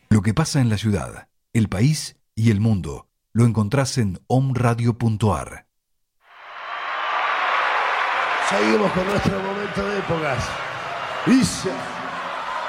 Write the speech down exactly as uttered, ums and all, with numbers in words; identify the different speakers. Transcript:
Speaker 1: Lo que pasa en la ciudad, el país y el mundo lo encontrás en omradio punto ar.
Speaker 2: Seguimos con nuestro momento de épocas. Isa.